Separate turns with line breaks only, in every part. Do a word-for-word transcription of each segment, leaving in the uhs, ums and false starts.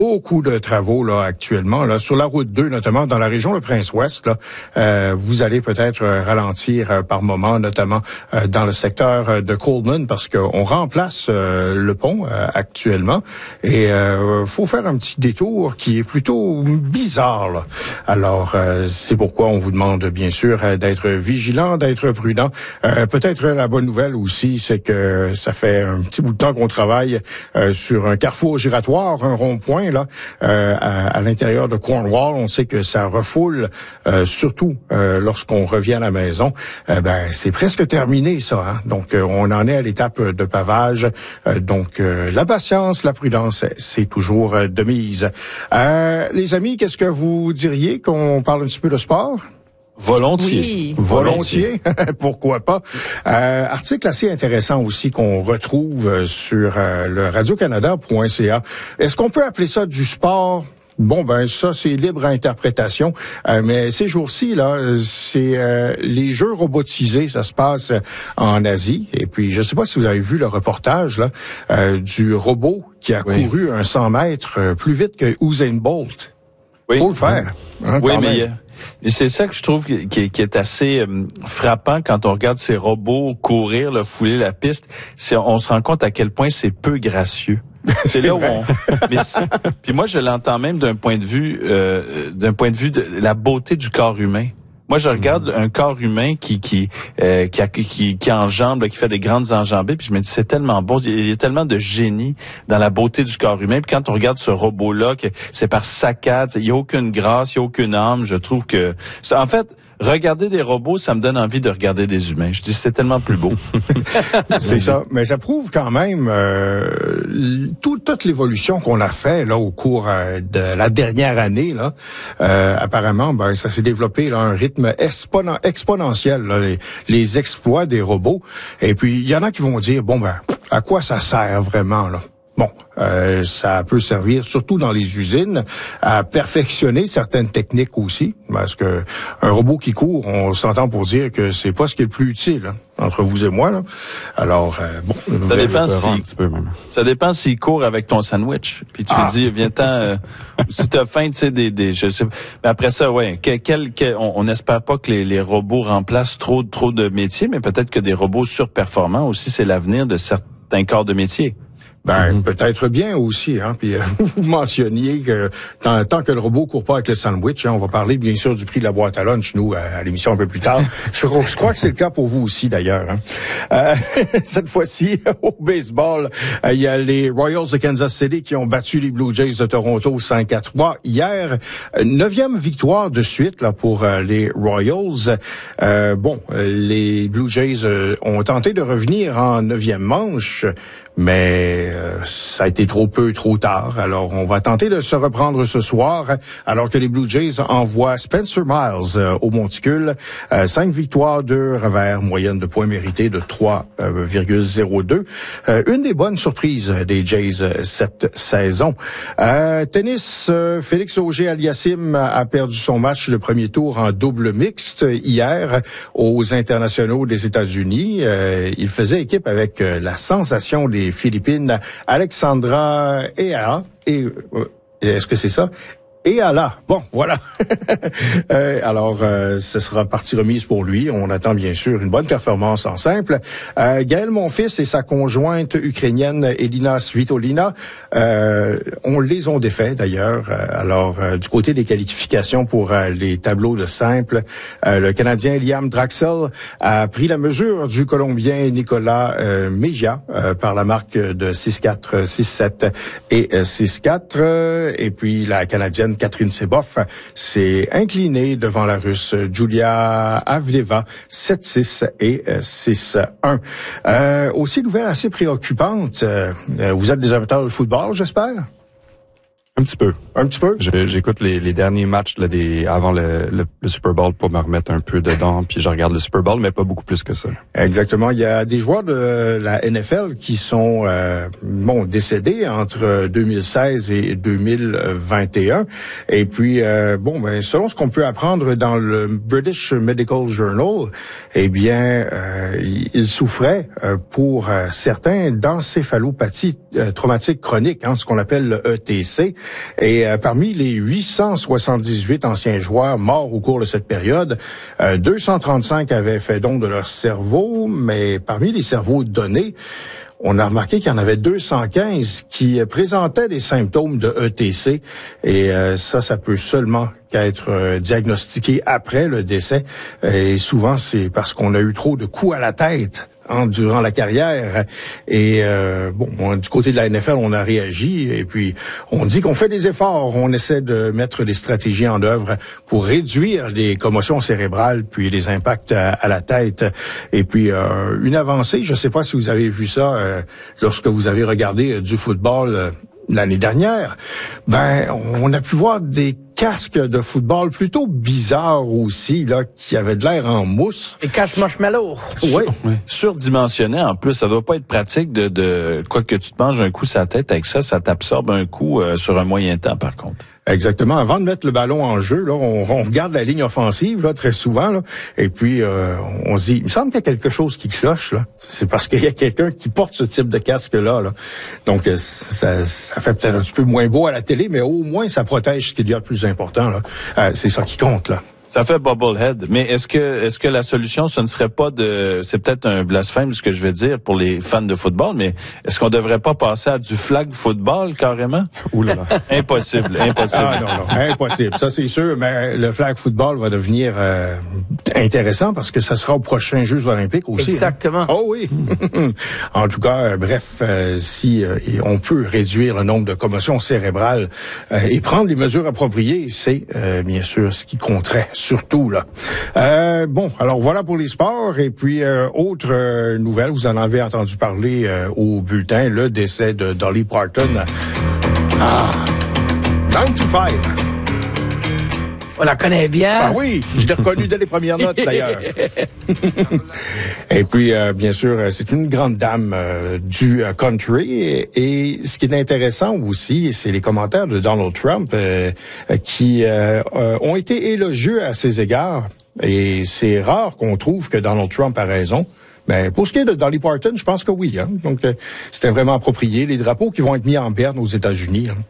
Beaucoup de travaux là actuellement là sur la route deux, notamment dans la région Le Prince-Ouest. Là, euh, vous allez peut-être ralentir euh, par moment, notamment euh, dans le secteur de Coleman, parce qu'on remplace euh, le pont euh, actuellement. Et euh, faut faire un petit détour qui est plutôt bizarre. Là. Alors, euh, c'est pourquoi on vous demande bien sûr euh, d'être vigilant, d'être prudent. Euh, peut-être la bonne nouvelle aussi, c'est que ça fait un petit bout de temps qu'on travaille euh, sur un carrefour giratoire, un rond-point. Là, euh, à, à l'intérieur de Cornwall, on sait que ça refoule, euh, surtout euh, lorsqu'on revient à la maison. Euh, ben, c'est presque terminé ça. Hein? Donc, euh, on en est à l'étape de pavage. Euh, donc, euh, la patience, la prudence, c'est toujours euh, de mise. Euh, les amis, qu'est-ce que vous diriez qu'on parle un petit peu de sport?
Volontiers.
Oui.
Volontiers, pourquoi pas. Euh, article assez intéressant aussi qu'on retrouve sur euh, le radio canada point c a. Est-ce qu'on peut appeler ça du sport? Bon, ben ça, c'est libre interprétation. Euh, mais ces jours-ci, là, c'est euh, les jeux robotisés. Ça se passe en Asie. Et puis, je sais pas si vous avez vu le reportage là euh, du robot qui a oui. couru un cent mètres euh, plus vite que Usain Bolt.
Oui.
Faut le faire. Hein,
oui, mais... Et c'est ça que je trouve qui, qui est assez euh, frappant quand on regarde ces robots courir, là, fouler la piste. C'est, on se rend compte à quel point c'est peu gracieux. C'est, c'est là où on. Mais puis moi, je l'entends même d'un point de vue, euh, d'un point de vue de la beauté du corps humain. Moi, je regarde mmh. un corps humain qui qui euh, qui, a, qui qui enjambe, qui fait des grandes enjambées, puis je me dis c'est tellement beau, il y a tellement de génie dans la beauté du corps humain. Puis quand on regarde ce robot-là, que c'est par saccade, il y a aucune grâce, il y a aucune âme. Je trouve que, en fait, regarder des robots, ça me donne envie de regarder des humains. Je dis c'est tellement plus beau.
C'est ça, mais ça prouve quand même euh, tout, toute l'évolution qu'on a fait là au cours euh, de la dernière année là. Euh, apparemment, ben ça s'est développé là un rythme exponen- exponentiel là, les, les exploits des robots. Et puis il y en a qui vont dire bon ben à quoi ça sert vraiment là? Bon, euh, ça peut servir surtout dans les usines à perfectionner certaines techniques aussi, parce que un robot qui court, on s'entend pour dire que c'est pas ce qui est le plus utile hein, entre vous et moi. Là. Alors euh, bon,
ça dépend si un petit peu même. Ça dépend s'il court avec ton sandwich, puis tu ah. lui dis viens-t'en euh, si t'as faim, tu sais des des je sais. Mais après ça, ouais, quel, quel, quel on n'espère pas que les, les robots remplacent trop trop de métiers, mais peut-être que des robots surperformants aussi, c'est l'avenir de certains corps de métier.
Ben mm-hmm. peut-être bien aussi, hein. Puis euh, vous mentionniez que tant, tant que le robot court pas avec le sandwich, hein, on va parler bien sûr du prix de la boîte à lunch, nous, à, à l'émission un peu plus tard. je, je crois que c'est le cas pour vous aussi d'ailleurs. Hein. Euh, cette fois-ci, au baseball, il euh, y a les Royals de Kansas City qui ont battu les Blue Jays de Toronto cinq à trois hier. Neuvième victoire de suite là pour euh, les Royals. Euh, bon, les Blue Jays euh, ont tenté de revenir en neuvième manche. Mais euh, ça a été trop peu, trop tard. Alors, on va tenter de se reprendre ce soir, alors que les Blue Jays envoient Spencer Miles euh, au monticule. Euh, cinq victoires, deux revers, moyenne de points mérités de trois virgule zéro deux. Euh, une des bonnes surprises des Jays euh, cette saison. Euh, tennis, euh, Félix Auger-Aliassime a perdu son match de premier tour en double mixte hier aux internationaux des États-Unis. Euh, il faisait équipe avec euh, la sensation des Philippines, Alexandra Ea. Et, euh, est-ce que c'est ça? Et à là, bon, voilà. euh, alors, euh, ce sera partie remise pour lui. On attend bien sûr une bonne performance en simple. Euh, Gaël Monfils et sa conjointe ukrainienne Elina Svitolina, euh, on les ont défaits d'ailleurs. Alors, euh, du côté des qualifications pour euh, les tableaux de simple, euh, le Canadien Liam Draxel a pris la mesure du Colombien Nicolas euh, Mejia euh, par la marque de six quatre, six sept et euh, six quatre. Euh, et puis la Canadienne Catherine Seboff s'est inclinée devant la Russe Julia Avdeva sept six et six un. Euh, aussi, nouvelle assez préoccupante. Euh, vous êtes des amateurs de football, j'espère?
Un petit peu.
Un petit peu?
Je, j'écoute les, les derniers matchs là, des, avant le, le, le Super Bowl pour me remettre un peu dedans, puis je regarde le Super Bowl, mais pas beaucoup plus que ça.
Exactement. Il y a des joueurs de la N F L qui sont euh, bon décédés entre deux mille seize et deux mille vingt et un. Et puis, euh, bon, ben, selon ce qu'on peut apprendre dans le British Medical Journal, eh bien, euh, ils souffraient euh, pour euh, certains d'encéphalopathie euh, traumatique chronique, hein, ce qu'on appelle le E T C. Et euh, parmi les huit cent soixante-dix-huit anciens joueurs morts au cours de cette période, euh, deux cent trente-cinq avaient fait don de leur cerveau, mais parmi les cerveaux donnés, on a remarqué qu'il y en avait deux cent quinze qui présentaient des symptômes de E T C. Et euh, ça, ça peut seulement qu'être euh, diagnostiqué après le décès. Et souvent, c'est parce qu'on a eu trop de coups à la tête hein, durant la carrière. Et euh, bon, du côté de la N F L, on a réagi. Et puis, on dit qu'on fait des efforts. On essaie de mettre des stratégies en œuvre pour réduire les commotions cérébrales, puis les impacts à, à la tête. Et puis, euh, une avancée, je ne sais pas si vous avez vu ça euh, lorsque vous avez regardé euh, du football euh, l'année dernière, ben on a pu voir des casques de football plutôt bizarres aussi, là, qui avaient de l'air en mousse.
Les casques marshmallow.
Oui. oui. Surdimensionné, en plus. Ça doit pas être pratique de, de quoi que tu te manges un coup sur la tête avec ça, ça t'absorbe un coup euh, sur un moyen temps, par contre.
Exactement. Avant de mettre le ballon en jeu, là, on, on regarde la ligne offensive là très souvent, là, et puis euh, on se dit, il me semble qu'il y a quelque chose qui cloche là. C'est parce qu'il y a quelqu'un qui porte ce type de casque là. là. Donc ça, ça fait peut-être un petit peu moins beau à la télé, mais au moins ça protège ce qu'il y a de plus important là. Euh, c'est ça qui compte là.
Ça fait bobblehead. Mais est-ce que est-ce que la solution, ce ne serait pas de... C'est peut-être un blasphème ce que je vais dire pour les fans de football, mais est-ce qu'on devrait pas passer à du flag football carrément?
Ouh là là.
Impossible, impossible.
Ah non, non, impossible. Ça, c'est sûr, mais le flag football va devenir euh, intéressant parce que ça sera aux prochains Jeux olympiques aussi.
Exactement.
Hein. Oh oui. En tout cas, euh, bref, euh, si euh, on peut réduire le nombre de commotions cérébrales euh, et prendre les mesures appropriées, c'est euh, bien sûr ce qui compterait. Surtout, là. Euh, bon, alors voilà pour les sports. Et puis, euh, autre euh, nouvelle, vous en avez entendu parler euh, au bulletin, le décès de Dolly Parton. Ah, nine to five.
On la connaît bien.
Ah oui, je l'ai reconnu dès les premières notes, d'ailleurs. Et puis, euh, bien sûr, c'est une grande dame euh, du euh, country. Et, et ce qui est intéressant aussi, c'est les commentaires de Donald Trump euh, qui euh, euh, ont été élogieux à ses égards. Et c'est rare qu'on trouve que Donald Trump a raison. Mais pour ce qui est de Dolly Parton, je pense que oui. Hein. Donc, euh, c'était vraiment approprié. Les drapeaux qui vont être mis en berne aux États-Unis. Hein.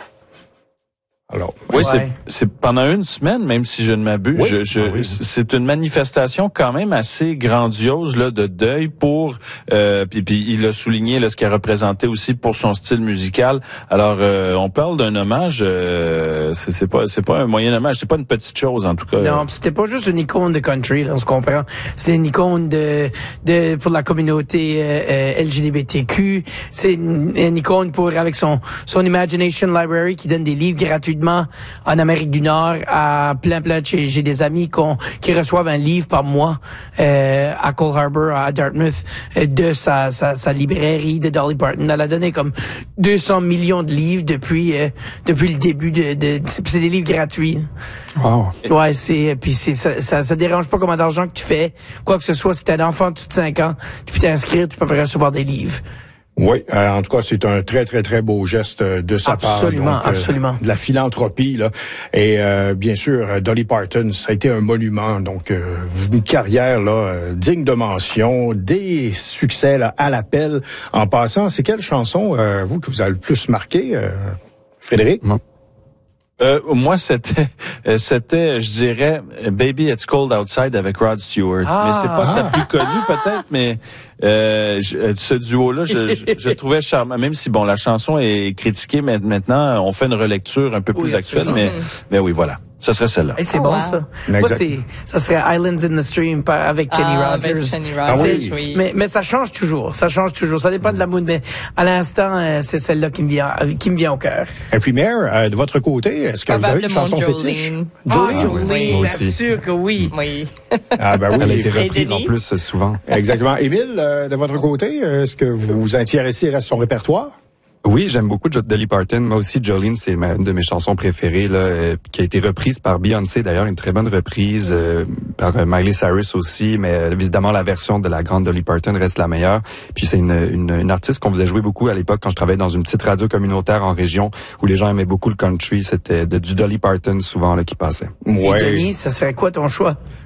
Alors,
oui,
ouais.
c'est, c'est pendant une semaine, même si je ne m'abuse,
oui.
je, je, oui. c'est une manifestation quand même assez grandiose là de deuil pour. Euh, puis, puis il a souligné là, ce qu'elle représentait aussi pour son style musical. Alors, euh, on parle d'un hommage. Euh, c'est, c'est pas, c'est pas un moyen hommage. C'est pas une petite chose en tout cas.
Non, c'était pas juste une icône de country, là, on se comprend. C'est une icône de, de pour la communauté euh, L G B T Q. C'est une, une icône pour avec son son Imagination Library qui donne des livres gratuitement en Amérique du Nord à plein plein. J'ai, j'ai des amis qu'on, qui reçoivent un livre par mois euh, à Cole Harbour, à Dartmouth, euh, de sa, sa sa librairie de Dolly Parton. Elle a donné comme deux cents millions de livres depuis euh, depuis le début de, de c'est, c'est des livres gratuits.
Wow.
Ouais, c'est puis c'est ça, ça ça dérange pas combien d'argent que tu fais, quoi que ce soit. Si t'es un enfant de tout cinq ans, tu peux t'inscrire, tu peux recevoir des livres.
Oui, euh, en tout cas, c'est un très, très, très beau geste de sa
absolument,
part. Absolument,
absolument.
Euh, de la philanthropie, là. Et euh, bien sûr, Dolly Parton, ça a été un monument. Donc, euh, une carrière là euh, digne de mention, des succès là, à l'appel. En passant, c'est quelle chanson, euh, vous, que vous avez le plus marqué, euh, Frédéric?
Moi.
Euh, moi, c'était, c'était, je dirais, Baby It's Cold Outside avec Rod Stewart.
Ah,
mais c'est pas
ah.
sa plus connue peut-être, mais euh, je, ce duo-là, je, je, je trouvais charmant. Même si bon, la chanson est critiquée, mais maintenant, on fait une relecture un peu plus
oui,
actuelle, mais, mais oui, voilà. Ça serait celle-là.
Hey, c'est
oh,
bon,
wow.
ça.
Exact.
Moi, c'est, ça serait Islands in the Stream par, avec Kenny
ah,
Rogers.
avec Kenny Rogers,
Ah oui.
oui.
Mais, mais ça change toujours. Ça change toujours. Ça dépend de la mood. Mais à l'instant, euh, c'est celle-là qui me vient, qui me vient au cœur.
Et puis, Mère, euh, de votre côté, est-ce que vous avez une chanson fétiche?
Jolene.
Ah,
Oui.
Jolene,
Oui.
bien
aussi.
sûr que oui.
Oui.
Ah, ben oui.
Elle a été
Et
reprise en
Denis?
plus souvent.
Exactement. Émile, euh, de votre côté, est-ce que vous vous intéressez à son répertoire?
Oui, j'aime beaucoup Dolly Parton. Moi aussi, Jolene, c'est ma, une de mes chansons préférées, là, euh, qui a été reprise par Beyoncé, d'ailleurs, une très bonne reprise, euh, par euh, Miley Cyrus aussi, mais euh, évidemment, la version de la grande Dolly Parton reste la meilleure. Puis c'est une, une, une artiste qu'on faisait jouer beaucoup à l'époque quand je travaillais dans une petite radio communautaire en région où les gens aimaient beaucoup le country. C'était de, du Dolly Parton souvent là, qui passait.
Et
Ouais.
Denis, ça serait quoi ton choix?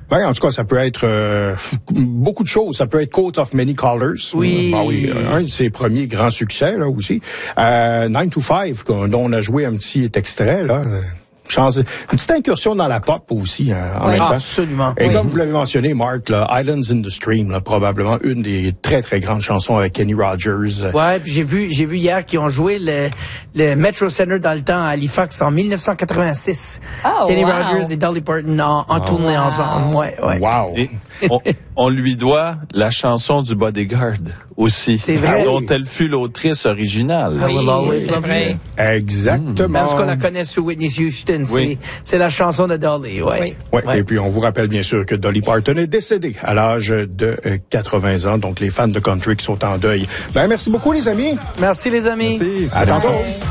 Ben, en tout cas, ça peut être euh, beaucoup de choses. Ça peut être Coat of Many Colors.
Oui.
Ben oui, un de ses premiers grands succès là aussi. Euh, nine to five, dont on a joué un petit extrait là. Chance, une petite incursion dans la pop aussi hein, en
oui,
même temps.
Absolument.
Et
oui.
comme vous l'avez mentionné, Mark, là, Islands in the Stream, là, probablement une des très très grandes chansons avec Kenny Rogers.
Ouais, puis j'ai vu j'ai vu hier qu'ils ont joué le le Metro Center dans le temps à Halifax en dix-neuf cent quatre-vingt-six.
Oh,
Kenny
wow.
Rogers et Dolly Parton en, en
Wow.
tournée ensemble. Ouais, ouais.
Wow.
Et on, on lui doit la chanson du Bodyguard aussi,
C'est vrai.
dont elle fut l'autrice originale.
I will always
c'est
love
vrai.
you.
Exactement.
Parce qu'on la connaît sur Whitney Houston,
Oui.
c'est c'est la chanson de Dolly, ouais.
Oui.
Ouais,
Ouais.
Et puis on vous rappelle bien sûr que Dolly Parton est décédée à l'âge de euh, quatre-vingts ans, donc les fans de country qui sont en deuil. Ben merci beaucoup les amis.
Merci les amis.
Merci.
À tantôt.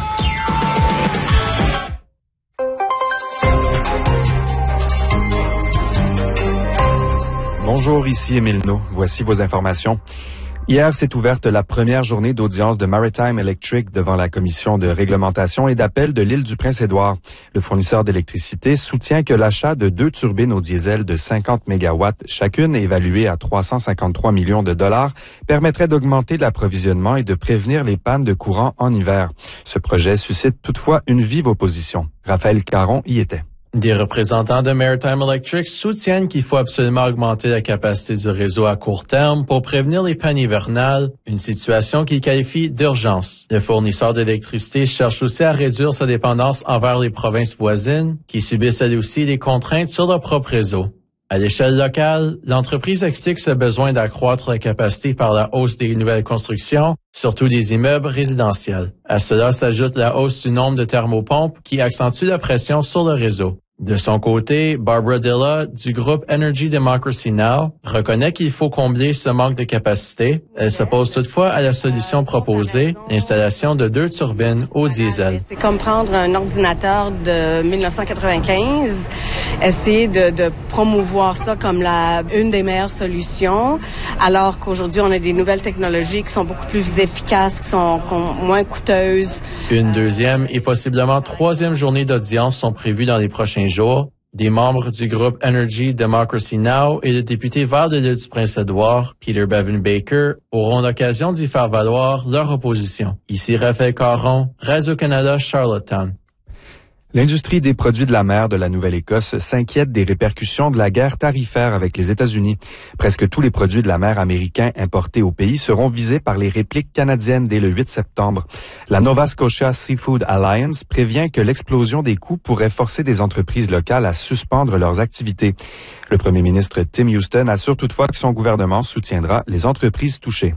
Bonjour, ici Émile No. Voici vos informations. Hier s'est ouverte la première journée d'audience de Maritime Electric devant la commission de réglementation et d'appel de l'île du Prince-Édouard. Le fournisseur d'électricité soutient que l'achat de deux turbines au diesel de cinquante mégawatts, chacune évaluée à trois cent cinquante-trois millions de dollars, permettrait d'augmenter l'approvisionnement et de prévenir les pannes de courant en hiver. Ce projet suscite toutefois une vive opposition. Raphaël Caron y était.
Des représentants de Maritime Electric soutiennent qu'il faut absolument augmenter la capacité du réseau à court terme pour prévenir les pannes hivernales, une situation qu'ils qualifient d'urgence. Le fournisseur d'électricité cherche aussi à réduire sa dépendance envers les provinces voisines, qui subissent elles aussi des contraintes sur leur propre réseau. À l'échelle locale, l'entreprise explique ce besoin d'accroître la capacité par la hausse des nouvelles constructions, surtout des immeubles résidentiels. À cela s'ajoute la hausse du nombre de thermopompes qui accentue la pression sur le réseau. De son côté, Barbara Dilla, du groupe Energy Democracy Now!, reconnaît qu'il faut combler ce manque de capacité. Elle s'oppose toutefois à la solution proposée, l'installation de deux turbines au diesel.
C'est comme prendre un ordinateur de dix-neuf cent quatre-vingt-quinze, essayer de, de promouvoir ça comme la une des meilleures solutions, alors qu'aujourd'hui, on a des nouvelles technologies qui sont beaucoup plus efficaces, qui sont, qui sont moins coûteuses.
Une deuxième et possiblement troisième journée d'audience sont prévues dans les prochains jours. Des membres du groupe Energy Democracy Now! Et le député vert de l'île du Prince-Édouard, Peter Bevan Baker, auront l'occasion d'y faire valoir leur opposition. Ici Raphaël Caron, Radio-Canada, Charlottetown.
L'industrie des produits de la mer de la Nouvelle-Écosse s'inquiète des répercussions de la guerre tarifaire avec les États-Unis. Presque tous les produits de la mer américains importés au pays seront visés par les répliques canadiennes dès le huit septembre. La Nova Scotia Seafood Alliance prévient que l'explosion des coûts pourrait forcer des entreprises locales à suspendre leurs activités. Le premier ministre Tim Houston assure toutefois que son gouvernement soutiendra les entreprises touchées.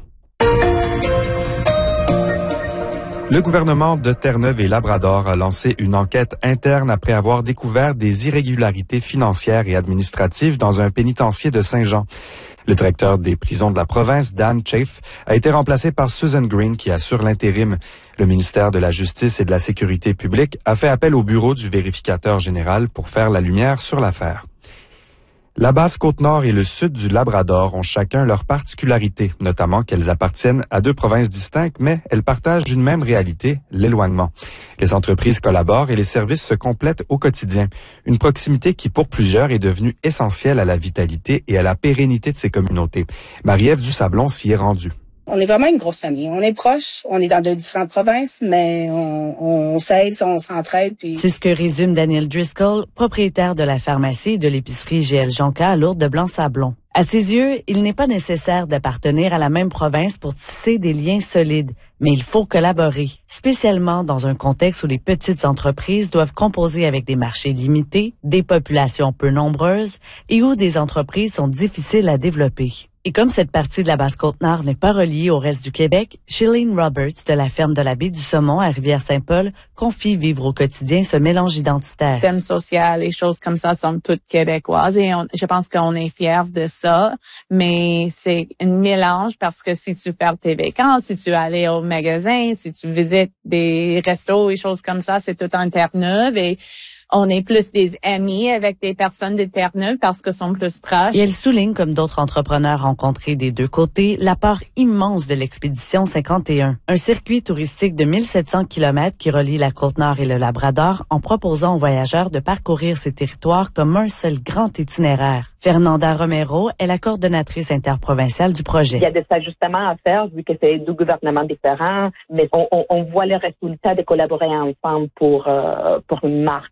Le gouvernement de Terre-Neuve et Labrador a lancé une enquête interne après avoir découvert des irrégularités financières et administratives dans un pénitencier de Saint-Jean. Le directeur des prisons de la province, Dan Chafe, a été remplacé par Susan Green qui assure l'intérim. Le ministère de la Justice et de la Sécurité publique a fait appel au bureau du vérificateur général pour faire la lumière sur l'affaire. La Basse-Côte-Nord et le sud du Labrador ont chacun leurs particularités, notamment qu'elles appartiennent à deux provinces distinctes, mais elles partagent une même réalité, l'éloignement. Les entreprises collaborent et les services se complètent au quotidien. Une proximité qui, pour plusieurs, est devenue essentielle à la vitalité et à la pérennité de ces communautés. Marie-Ève Dusablon s'y est rendue.
On est vraiment une grosse famille. On est proches, on est dans deux différentes provinces, mais on, on s'aide, on s'entraide. Puis...
C'est ce que résume Daniel Driscoll, propriétaire de la pharmacie et de l'épicerie G L Jonca à Lourdes de Blanc-Sablon. À ses yeux, il n'est pas nécessaire d'appartenir à la même province pour tisser des liens solides, mais il faut collaborer, spécialement dans un contexte où les petites entreprises doivent composer avec des marchés limités, des populations peu nombreuses et où des entreprises sont difficiles à développer. Et comme cette partie de la Basse-Côte-Nord n'est pas reliée au reste du Québec, Shilene Roberts de la ferme de la baie du Saumon à Rivière-Saint-Paul confie vivre au quotidien ce mélange identitaire.
Le système social, les choses comme ça sont toutes québécoises et on, je pense qu'on est fiers de ça, mais c'est un mélange parce que si tu fais tes vacances, si tu allais au magasin, si tu visites des restos et choses comme ça, c'est tout en Terre-Neuve et on est plus des amis avec des personnes de Terre-Neuve parce que sont plus proches.
Et elle souligne, comme d'autres entrepreneurs rencontrés des deux côtés, l'apport immense de l'expédition cinquante et un, un circuit touristique de mille sept cents kilomètres qui relie la Côte-Nord et le Labrador en proposant aux voyageurs de parcourir ces territoires comme un seul grand itinéraire. Fernanda Romero est la coordonnatrice interprovinciale du projet.
Il y a des ajustements à faire vu que c'est deux gouvernements différents, mais on, on, on voit les résultats de collaborer ensemble pour euh, pour une marque